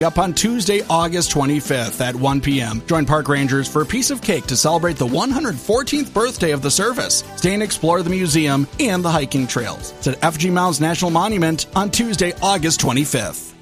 up on Tuesday, August 25th at 1 p.m. Join park rangers for a piece of cake to celebrate the 114th birthday of the service. Stay and explore the museum and the hiking trails. It's at F.G. Mounds National Monument on Tuesday, August 25th.